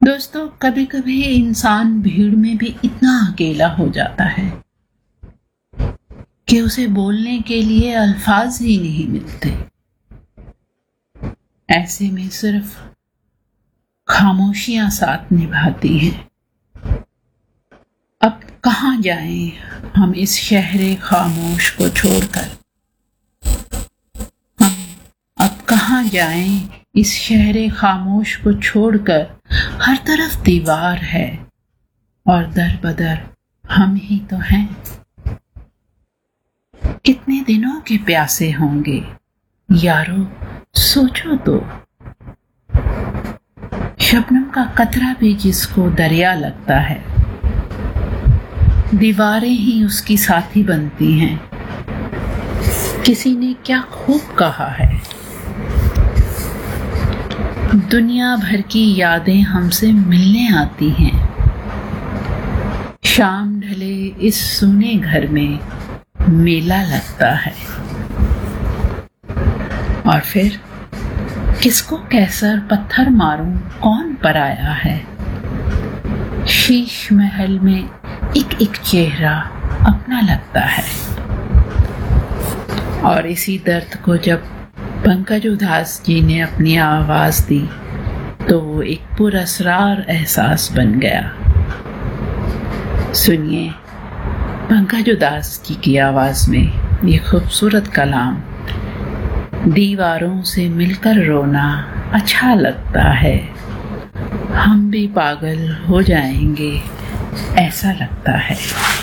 दोस्तों, कभी कभी इंसान भीड़ में भी इतना अकेला हो जाता है कि उसे बोलने के लिए अल्फाज ही नहीं मिलते। ऐसे में सिर्फ खामोशियां साथ निभाती हैं। अब कहाँ जाएं हम इस शहरे खामोश को छोड़कर? हम अब कहाँ जाएं इस शहरे खामोश को छोड़कर? हर तरफ दीवार है और दर बदर हम ही तो हैं। कितने दिनों के प्यासे होंगे यारो, सोचो तो। शबनम का कतरा भी जिसको दरिया लगता है, दीवारें ही उसकी साथी बनती हैं। किसी ने क्या खूब कहा है, दुनिया भर की यादें हमसे मिलने आती हैं। शाम ढले इस सूने घर में मेला लगता है। और फिर किसको कैसर पत्थर मारूं, कौन पराया है? शीश महल में एक एक चेहरा अपना लगता है। और इसी दर्द को जब पंकज उदास जी ने अपनी आवाज दी तो वो एक पुरअसरार एहसास बन गया। सुनिए पंकज उदास जी की आवाज में ये खूबसूरत कलाम। दीवारों से मिलकर रोना अच्छा लगता है, हम भी पागल हो जाएंगे ऐसा लगता है।